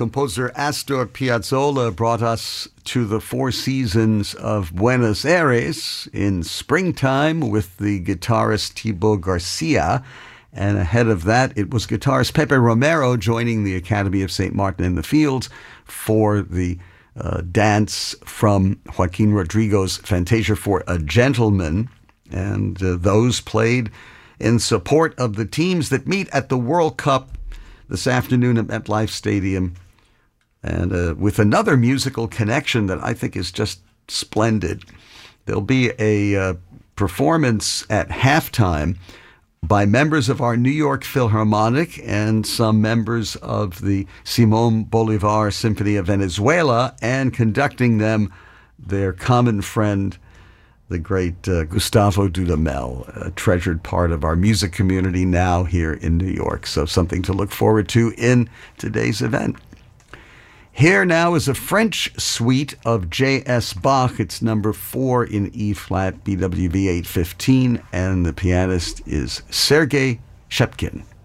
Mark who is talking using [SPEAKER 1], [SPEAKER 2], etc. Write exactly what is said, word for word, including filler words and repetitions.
[SPEAKER 1] composer Astor Piazzolla brought us to the Four Seasons of Buenos Aires in springtime with the guitarist Thibaut Garcia. And ahead of that, it was guitarist Pepe Romero joining the Academy of Saint Martin in the Fields for the uh, dance from Joaquin Rodrigo's Fantasia for a Gentleman. And uh, those played in support of the teams that meet at the World Cup this afternoon at MetLife Stadium, and uh, with another musical connection that I think is just splendid. There'll be a uh, performance at halftime by members of our New York Philharmonic and some members of the Simón Bolívar Symphony of Venezuela, and conducting them, their common friend, the great uh, Gustavo Dudamel, a treasured part of our music community now here in New York. So something to look forward to in today's event. Here now is a French suite of J S Bach. It's number four in E-flat, B W V eight fifteen, and the pianist is Sergei Shchepkin.